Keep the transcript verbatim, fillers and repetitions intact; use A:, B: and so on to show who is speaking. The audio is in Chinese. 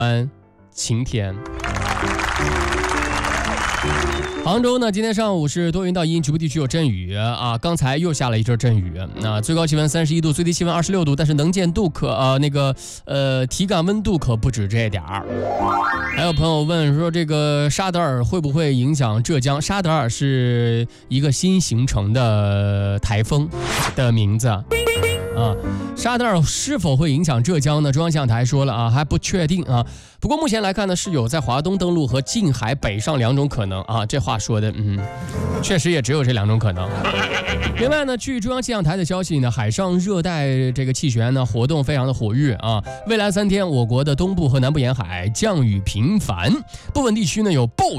A: 安晴天。杭州呢，今天上午是多云到阴，局部地区有阵雨啊。刚才又下了一阵阵雨，那最高气温三十一度，最低气温二十六度，但是能见度可呃那个呃体感温度可不止这点儿。还有朋友问说，这个沙德尔会不会影响浙江？沙德尔是一个新形成的台风的名字。啊，沙德尔是否会影响浙江呢？中央气象台说了啊，还不确定啊。不过目前来看呢，是有在华东登陆和近海北上两种可能啊。这话说的，嗯，确实也只有这两种可能。另外呢，据中央气象台的消息呢，海上热带这个气旋呢活动非常的活跃啊。未来三天，我国的东部和南部沿海降雨频繁，部分地区呢有暴